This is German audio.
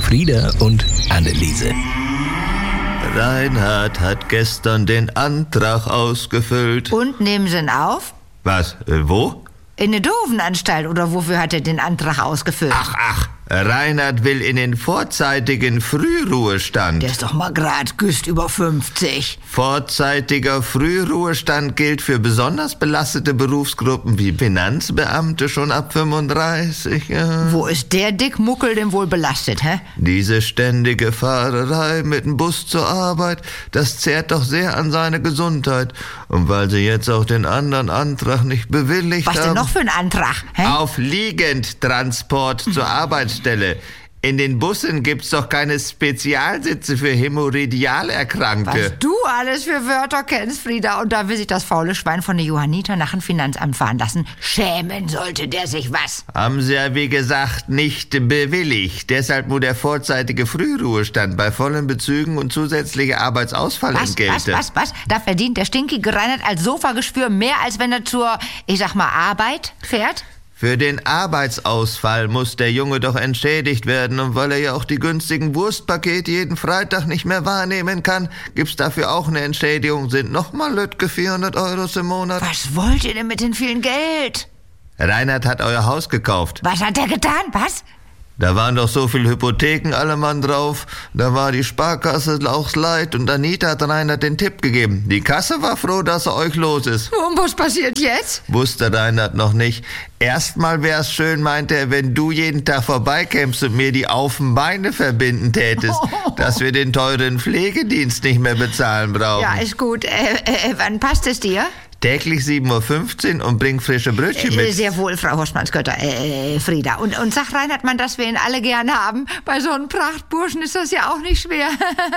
Frieda und Anneliese. Reinhard hat gestern den Antrag ausgefüllt. Und nehmen Sie ihn auf? Was? Wo? In eine Doovenanstalt oder wofür hat er den Antrag ausgefüllt? Ach, Reinhard will in den vorzeitigen Frühruhestand. Der ist doch mal grad güst über 50. Vorzeitiger Frühruhestand gilt für besonders belastete Berufsgruppen wie Finanzbeamte schon ab 35. Ja. Wo ist der Dickmuckel denn wohl belastet, hä? Diese ständige Fahrerei mit dem Bus zur Arbeit, das zehrt doch sehr an seine Gesundheit. Und weil sie jetzt auch den anderen Antrag nicht bewilligt haben... Was denn noch für ein Antrag, hä? Auf Liegendtransport zur Arbeitsstelle. In den Bussen gibt's doch keine Spezialsitze für Hämorrhoidialerkrankte. Was du alles für Wörter kennst, Frieda. Und da will sich das faule Schwein von der Johanniter nach dem Finanzamt fahren lassen. Schämen sollte der sich was. Haben sie ja, wie gesagt, nicht bewilligt. Deshalb nur der vorzeitige Frühruhestand bei vollen Bezügen und zusätzliche Arbeitsausfallentgelte. Was? Da verdient der stinkige Reinhard als Sofageschwür mehr, als wenn er zur, ich sag mal, Arbeit fährt? Für den Arbeitsausfall muss der Junge doch entschädigt werden. Und weil er ja auch die günstigen Wurstpakete jeden Freitag nicht mehr wahrnehmen kann, gibt's dafür auch eine Entschädigung. Sind nochmal Lütke 400 € im Monat. Was wollt ihr denn mit dem vielen Geld? Reinhard hat euer Haus gekauft. Was hat er getan? Was? Da waren doch so viele Hypotheken alle Mann drauf. Da war die Sparkasse auch leid und Anita hat Reinhard den Tipp gegeben. Die Kasse war froh, dass er euch los ist. Und was passiert jetzt? Wusste Reinhard noch nicht. Erstmal wär's schön, meinte er, wenn du jeden Tag vorbeikämst und mir die Beine verbinden tätest, dass wir den teuren Pflegedienst nicht mehr bezahlen brauchen. Ja, ist gut. Wann passt es dir? Täglich 7:15 Uhr und bring frische Brötchen mit. Sehr wohl, Frau Horstmannsgötter, Frieda. Und sag Reinhard man, dass wir ihn alle gerne haben. Bei so einem Prachtburschen ist das ja auch nicht schwer.